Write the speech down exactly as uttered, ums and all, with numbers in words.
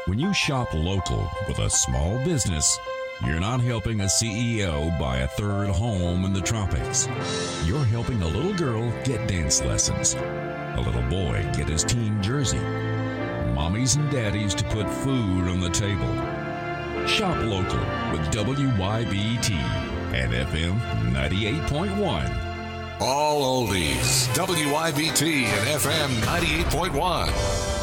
When you shop local with a small business, you're not helping a C E O buy a third home in the tropics. You're helping a little girl get dance lessons, a little boy get his team jersey, mommies and daddies to put food on the table. Shop local with W Y B T and F M ninety-eight point one. All oldies, W Y B T and F M ninety-eight point one.